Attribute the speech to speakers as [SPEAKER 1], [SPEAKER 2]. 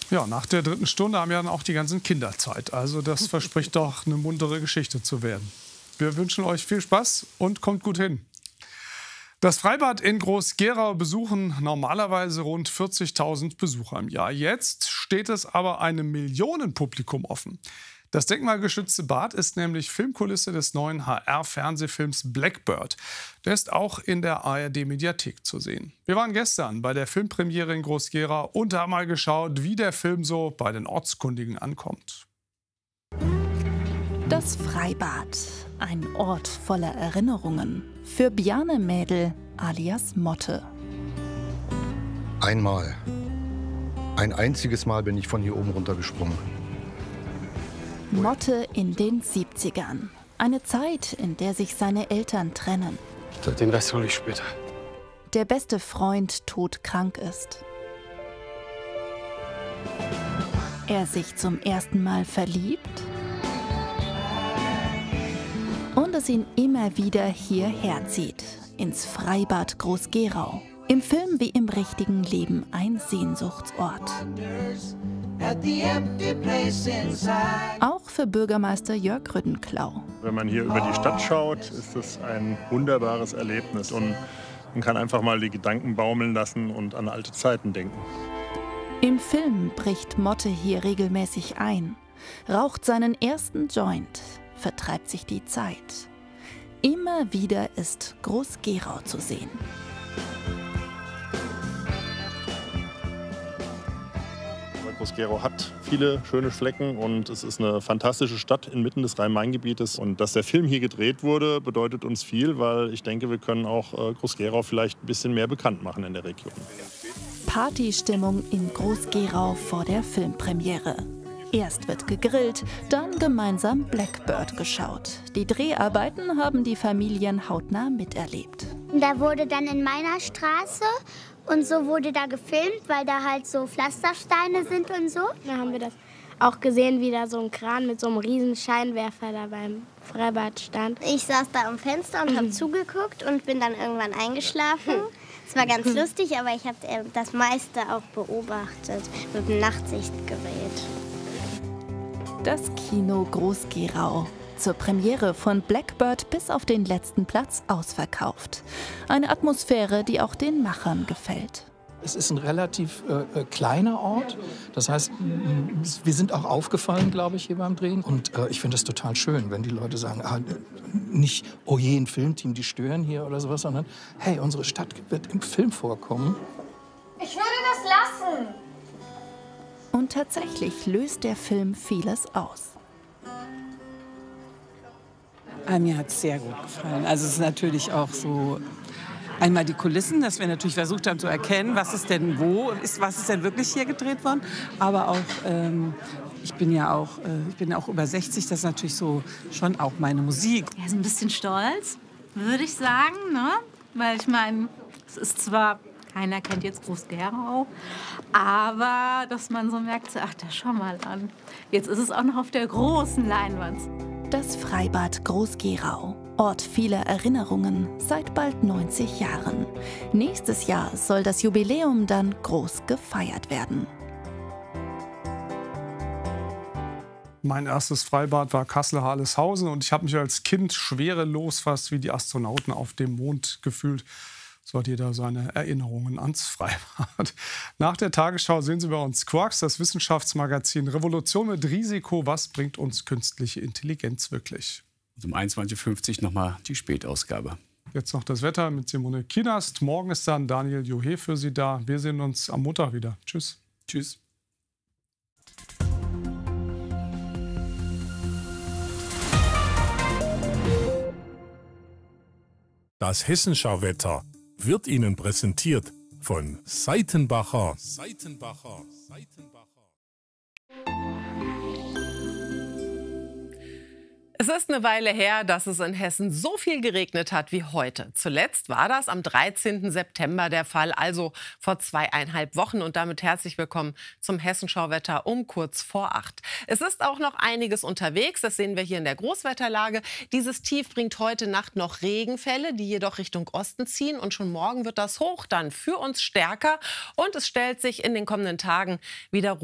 [SPEAKER 1] Ja, nach der dritten Stunde haben ja dann auch die ganzen Kinder Zeit. Also das verspricht doch eine muntere Geschichte zu werden. Wir wünschen euch viel Spaß und kommt gut hin. Das Freibad in Groß-Gerau besuchen normalerweise rund 40.000 Besucher im Jahr. Jetzt steht es aber einem Millionenpublikum offen. Das denkmalgeschützte Bad ist nämlich Filmkulisse des neuen HR-Fernsehfilms Blackbird. Der ist auch in der ARD-Mediathek zu sehen. Wir waren gestern bei der Filmpremiere in Groß-Gerau und haben mal geschaut, wie der Film so bei den Ortskundigen ankommt.
[SPEAKER 2] Das Freibad, ein Ort voller Erinnerungen. Für Bjarne Mädel alias Motte.
[SPEAKER 3] Einmal. Ein einziges Mal bin ich von hier oben runtergesprungen.
[SPEAKER 2] Motte in den 70ern. Eine Zeit, in der sich seine Eltern trennen.
[SPEAKER 4] Den Rest hole ich später.
[SPEAKER 2] Der beste Freund todkrank ist. Er sich zum ersten Mal verliebt. Und es ihn immer wieder hierher zieht, ins Freibad Groß-Gerau. Im Film wie im richtigen Leben ein Sehnsuchtsort. Auch für Bürgermeister Jörg Rüttenklau.
[SPEAKER 5] Wenn man hier über die Stadt schaut, ist das ein wunderbares Erlebnis und man kann einfach mal die Gedanken baumeln lassen und an alte Zeiten denken.
[SPEAKER 2] Im Film bricht Motte hier regelmäßig ein, raucht seinen ersten Joint, vertreibt sich die Zeit. Immer wieder ist Groß-Gerau zu sehen.
[SPEAKER 5] Groß-Gerau hat viele schöne Flecken und es ist eine fantastische Stadt inmitten des Rhein-Main-Gebietes. Und dass der Film hier gedreht wurde, bedeutet uns viel, weil ich denke, wir können auch Groß-Gerau vielleicht ein bisschen mehr bekannt machen in der Region.
[SPEAKER 2] Partystimmung in Groß-Gerau vor der Filmpremiere. Erst wird gegrillt, dann gemeinsam Blackbird geschaut. Die Dreharbeiten haben die Familien hautnah miterlebt.
[SPEAKER 6] Da wurde dann in meiner Straße und so wurde da gefilmt, weil da halt so Pflastersteine sind und so.
[SPEAKER 7] Da haben wir das auch gesehen, wie da so ein Kran mit so einem riesen Scheinwerfer da beim Freibad stand.
[SPEAKER 6] Ich saß da am Fenster und habe zugeguckt und bin dann irgendwann eingeschlafen. Es war ganz lustig, aber ich habe das meiste auch beobachtet mit dem Nachtsichtgerät.
[SPEAKER 2] Das Kino Groß-Gerau. Zur Premiere von Blackbird bis auf den letzten Platz ausverkauft. Eine Atmosphäre, die auch den Machern gefällt.
[SPEAKER 8] Es ist ein relativ kleiner Ort. Das heißt, wir sind auch aufgefallen, glaube ich, hier beim Drehen. Und ich finde es total schön, wenn die Leute sagen, nicht, oh je, ein Filmteam, die stören hier oder sowas, sondern hey, unsere Stadt wird im Film vorkommen.
[SPEAKER 9] Ich würde das lassen.
[SPEAKER 2] Und tatsächlich löst der Film vieles aus.
[SPEAKER 10] Mir hat es sehr gut gefallen. Also es ist natürlich auch so, einmal die Kulissen, dass wir natürlich versucht haben zu erkennen, was ist denn wo, was ist denn wirklich hier gedreht worden. Aber auch, ich bin ja auch über 60, das ist natürlich so schon auch meine Musik.
[SPEAKER 9] Ja, so ein bisschen stolz, würde ich sagen, ne? Weil ich meine, es ist zwar, keiner kennt jetzt Groß-Gerau, aber dass man so merkt, so, ach, da schau mal an. Jetzt ist es auch noch auf der großen Leinwand.
[SPEAKER 2] Das Freibad Groß-Gerau. Ort vieler Erinnerungen seit bald 90 Jahren. Nächstes Jahr soll das Jubiläum dann groß gefeiert werden.
[SPEAKER 1] Mein erstes Freibad war Kassel-Harleshausen und ich habe mich als Kind schwerelos fast wie die Astronauten auf dem Mond gefühlt. So hat jeder seine Erinnerungen ans Freibad. Nach der Tagesschau sehen Sie bei uns Quarks, das Wissenschaftsmagazin Revolution mit Risiko. Was bringt uns künstliche Intelligenz wirklich?
[SPEAKER 11] Um 21.50 Uhr nochmal die Spätausgabe.
[SPEAKER 1] Jetzt noch das Wetter mit Simone Kienast. Morgen ist dann Daniel Johe für Sie da. Wir sehen uns am Montag wieder. Tschüss.
[SPEAKER 11] Tschüss.
[SPEAKER 12] Das Hessenschau-Wetter wird Ihnen präsentiert von Seitenbacher.
[SPEAKER 13] Es ist eine Weile her, dass es in Hessen so viel geregnet hat wie heute. Zuletzt war das am 13. September der Fall, also vor 2,5 Wochen. Und damit herzlich willkommen zum Hessenschau-Wetter um kurz vor 8. Es ist auch noch einiges unterwegs, das sehen wir hier in der Großwetterlage. Dieses Tief bringt heute Nacht noch Regenfälle, die jedoch Richtung Osten ziehen. Und schon morgen wird das Hoch dann für uns stärker. Und es stellt sich in den kommenden Tagen wieder